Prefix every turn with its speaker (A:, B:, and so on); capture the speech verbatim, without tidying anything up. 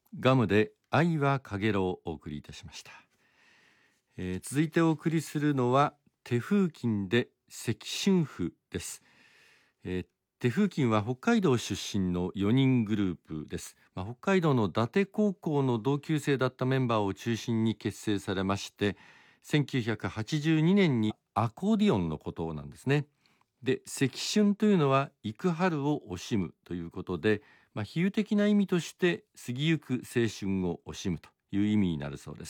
A: ガムで愛はかげろうをお送りいたしました。えー続いてお送りするのは手風琴で赤春譜です。えー手風琴は北海道出身のよにんグループです。まあ、北海道の伊達高校の同級生だったメンバーを中心に結成されまして、せんきゅうひゃくはちじゅうにねんにアコーディオンのことなんですね。で、赤春というのは行く春を惜しむということで、まあ、比喩的な意味として過ぎゆく青春を惜しむという意味になるそうです。